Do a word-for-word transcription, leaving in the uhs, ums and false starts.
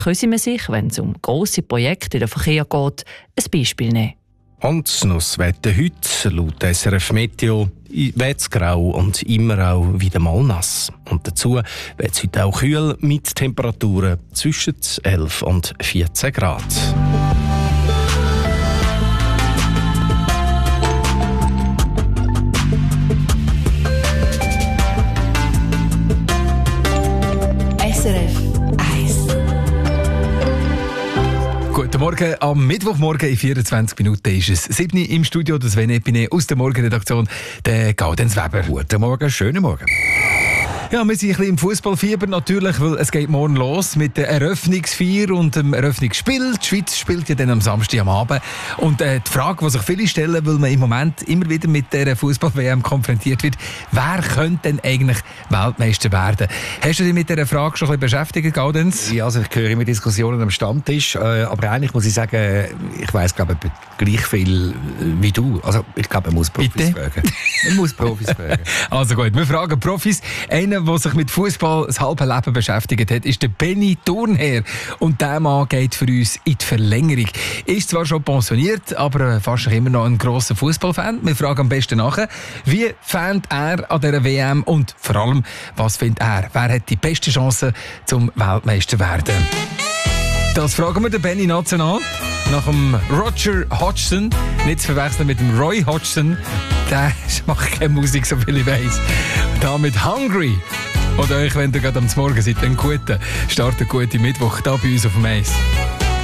können man sich, wenn es um grosse Projekte in den Verkehr geht, ein Beispiel nehmen. Und noch das Wetter heute, laut S R F Meteo, wird es grau und immer auch wieder mal nass. Und dazu wird es heute auch kühl mit Temperaturen zwischen elf und vierzehn Grad. S R F eins. Guten Morgen, am Mittwochmorgen in vierundzwanzig Minuten ist es sieben Uhr im Studio, das Sven Epine aus der Morgenredaktion, der Gaudenz Weber. Guten Morgen, schönen Morgen. Ja, wir sind ein bisschen im Fußballfieber natürlich, weil es geht morgen los mit der Eröffnungsfeier und dem Eröffnungsspiel. Die Schweiz spielt ja dann am Samstag am Abend. Und äh, die Frage, die sich viele stellen, weil man im Moment immer wieder mit der Fußball-W M konfrontiert wird, wer könnte denn eigentlich Weltmeister werden? Hast du dich mit dieser Frage schon ein bisschen beschäftigt, Gaudenz? Ja, also ich höre immer Diskussionen am Stammtisch, äh, aber eigentlich muss ich sagen, ich weiss, glaube ich, gleich viel wie du. Also ich glaube, man muss Profis Bitte? fragen. Man muss Profis fragen. Also gut, wir fragen Profis. Einer, der sich mit Fußball das halbe Leben beschäftigt hat, ist der Benny Thurnherr. Und der Mann geht für uns in die Verlängerung. Ist zwar schon pensioniert, aber fast immer noch ein grosser Fußballfan. Wir fragen am besten nachher, wie fand er an dieser W M und vor allem, was findet er? Wer hat die beste Chance zum Weltmeister werden? Das fragen wir den Benny national. Nach dem Roger Hodgson, nicht zu verwechseln mit dem Roy Hodgson, der macht keine Musik, so viel ich weiss. Da mit Hungry. Und euch, wenn ihr gerade am Morgen seid, einen guten, starten guten Mittwoch, da bei uns auf dem Eis.